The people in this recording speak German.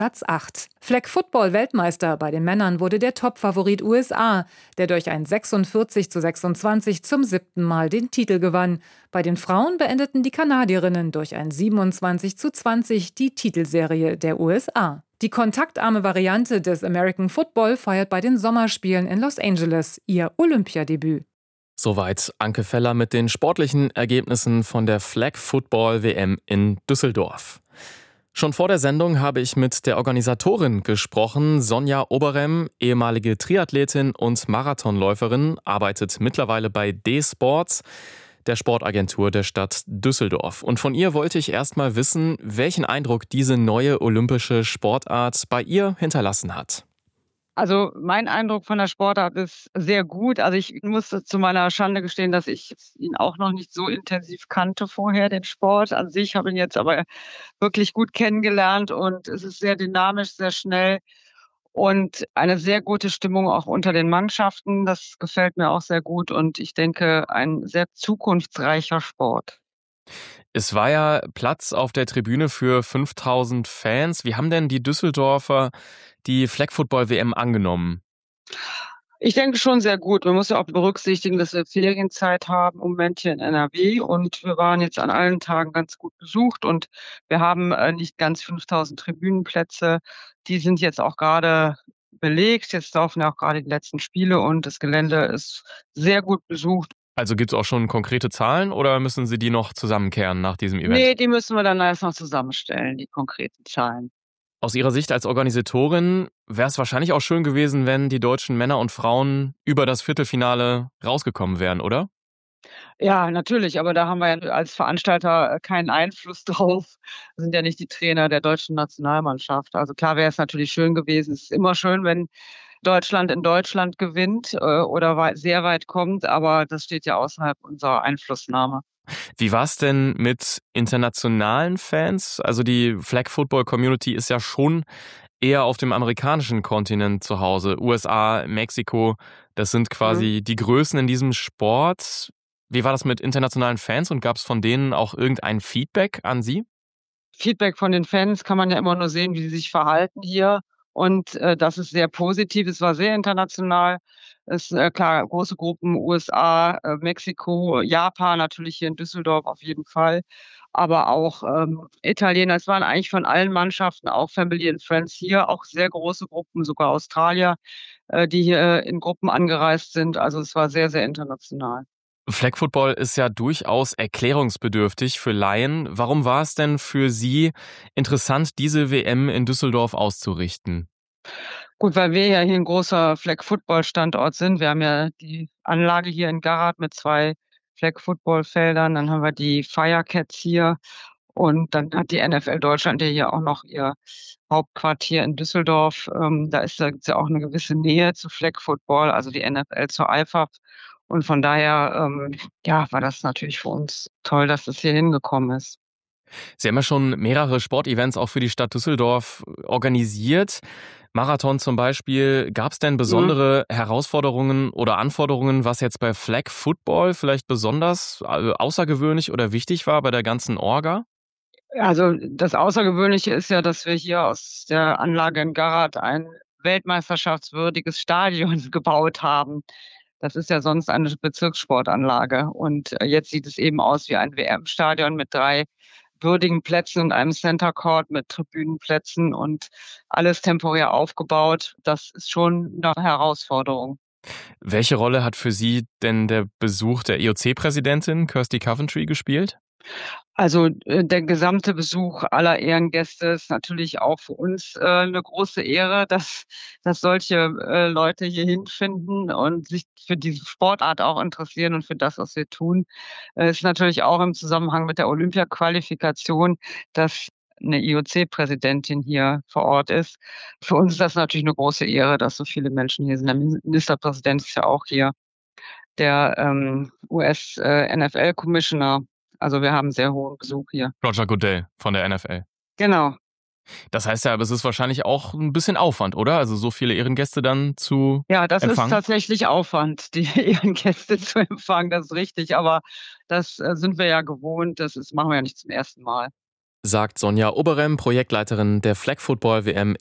Platz 8. Flag Football Weltmeister bei den Männern wurde der Topfavorit USA, der durch ein 46:26 zum 7. Mal den Titel gewann. Bei den Frauen beendeten die Kanadierinnen durch ein 27:20 die Titelserie der USA. Die kontaktarme Variante des American Football feiert bei den Sommerspielen in Los Angeles ihr Olympiadebüt. Soweit Anke Feller mit den sportlichen Ergebnissen von der Flag Football WM in Düsseldorf. Schon vor der Sendung habe ich mit der Organisatorin gesprochen. Sonja Oberem, ehemalige Triathletin und Marathonläuferin, arbeitet mittlerweile bei D-Sports, der Sportagentur der Stadt Düsseldorf. Und von ihr wollte ich erst mal wissen, welchen Eindruck diese neue olympische Sportart bei ihr hinterlassen hat. Also, mein Eindruck von der Sportart ist sehr gut. Also, ich muss zu meiner Schande gestehen, dass ich ihn auch noch nicht so intensiv kannte vorher, den Sport an sich, habe ihn jetzt aber wirklich gut kennengelernt und es ist sehr dynamisch, sehr schnell und eine sehr gute Stimmung auch unter den Mannschaften. Das gefällt mir auch sehr gut und ich denke, ein sehr zukunftsreicher Sport. Es war ja Platz auf der Tribüne für 5.000 Fans. Wie haben denn die Düsseldorfer die Flag Football WM angenommen? Ich denke schon sehr gut. Man muss ja auch berücksichtigen, dass wir Ferienzeit haben im Moment hier in NRW und wir waren jetzt an allen Tagen ganz gut besucht und wir haben nicht ganz 5.000 Tribünenplätze. Die sind jetzt auch gerade belegt. Jetzt laufen ja auch gerade die letzten Spiele und das Gelände ist sehr gut besucht. Also gibt es auch schon konkrete Zahlen oder müssen Sie die noch zusammenkehren nach diesem Event? Nee, die müssen wir dann erst noch zusammenstellen, die konkreten Zahlen. Aus Ihrer Sicht als Organisatorin wäre es wahrscheinlich auch schön gewesen, wenn die deutschen Männer und Frauen über das Viertelfinale rausgekommen wären, oder? Ja, natürlich, aber da haben wir ja als Veranstalter keinen Einfluss drauf. Wir sind ja nicht die Trainer der deutschen Nationalmannschaft. Also klar wäre es natürlich schön gewesen. Es ist immer schön, wenn Deutschland in Deutschland gewinnt, oder sehr weit kommt, aber das steht ja außerhalb unserer Einflussnahme. Wie war es denn mit internationalen Fans? Also die Flag Football Community ist ja schon eher auf dem amerikanischen Kontinent zu Hause. USA, Mexiko, das sind Mhm. quasi die Größen in diesem Sport. Wie war das mit internationalen Fans und gab es von denen auch irgendein Feedback an Sie? Feedback von den Fans kann man ja immer nur sehen, wie sie sich verhalten hier. Und, das ist sehr positiv. Es war sehr international. Es klar, große Gruppen, USA, Mexiko, Japan natürlich hier in Düsseldorf auf jeden Fall, aber auch, Italiener. Es waren eigentlich von allen Mannschaften, auch Family and Friends hier, auch sehr große Gruppen, sogar Australier, die hier in Gruppen angereist sind. Also, es war sehr, sehr international. Flag Football ist ja durchaus erklärungsbedürftig für Laien. Warum war es denn für Sie interessant, diese WM in Düsseldorf auszurichten? Gut, weil wir ja hier 'n großer Flag-Football-Standort sind. Wir haben ja die Anlage hier in Garrard mit 2 Flag-Football-Feldern. Dann haben wir die Firecats hier und dann hat die NFL Deutschland ja hier auch noch ihr Hauptquartier in Düsseldorf. Da gibt's ja auch 'ne gewisse Nähe zu Flag-Football, also die NFL zur IFAF. Und von daher, ja, war das natürlich für uns toll, dass das hier hingekommen ist. Sie haben ja schon mehrere Sportevents auch für die Stadt Düsseldorf organisiert. Marathon zum Beispiel. Gab es denn Mhm. besondere Herausforderungen oder Anforderungen, was jetzt bei Flag Football vielleicht besonders außergewöhnlich oder wichtig war bei der ganzen Orga? Also, das Außergewöhnliche ist ja, dass wir hier aus der Anlage in Garrard ein weltmeisterschaftswürdiges Stadion gebaut haben. Das ist ja sonst eine Bezirkssportanlage und, jetzt sieht es eben aus wie ein WM-Stadion mit 3 würdigen Plätzen und einem Center Court mit Tribünenplätzen und alles temporär aufgebaut. Das ist schon 'ne Herausforderung. Welche Rolle hat für Sie denn der Besuch der IOC-Präsidentin Kirsty Coventry gespielt? Also, der gesamte Besuch aller Ehrengäste ist natürlich auch für uns, 'ne große Ehre, dass solche, Leute hier hinfinden und sich für diese Sportart auch interessieren und für das, was wir tun. Ist natürlich auch im Zusammenhang mit der Olympiaqualifikation, dass 'ne IOC-Präsidentin hier vor Ort ist. Für uns ist das natürlich 'ne große Ehre, dass so viele Menschen hier sind. Der Ministerpräsident ist ja auch hier, der, US, NFL Commissioner. Also, wir haben sehr hohen Besuch hier. Roger Goodell von der NFL. Genau. Das heißt ja, aber es ist wahrscheinlich auch ein bisschen Aufwand, oder? Also so viele Ehrengäste dann zu Ja, das ist empfangen? tatsächlich Aufwand, die Ehrengäste zu empfangen, das ist richtig, aber das, sind wir ja gewohnt. Das machen wir ja nicht zum ersten Mal. sagt Sonja Oberem, Projektleiterin der Flag Football WM